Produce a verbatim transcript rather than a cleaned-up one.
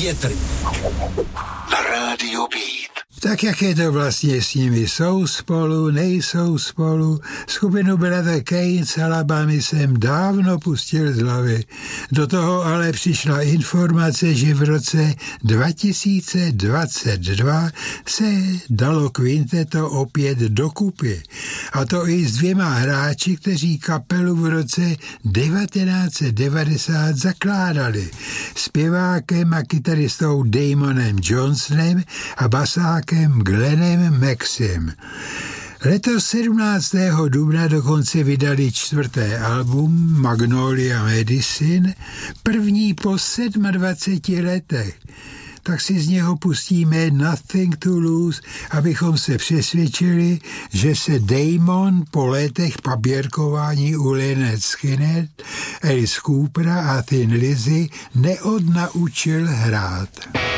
větr. Na rádiu Beat. Tak jak je to vlastně s nimi? Jsou spolu, nejsou spolu? Skupinu Brother Kane z Alabamy jsem dávno pustil z hlavy. Do toho ale přišla informace, že v roce dva tisíce dvacet dva se dalo kvinteto opět dokupy. A to i s dvěma hráči, kteří kapelu v roce devatenáct set devadesát zakládali. Zpěvákem a kytaristou Damonem Johnsonem a basákem Glennem Maxem. Letos sedmnáctého dubna dokonce vydali čtvrté album Magnolia Medicine, první po dvaceti sedmi letech. Tak si z něho pustíme Nothing to Lose, abychom se přesvědčili, že se Damon po letech papírkování u Lynyrd Skynyrd, Alice Coopera a Thin Lizzy neodnaučil hrát.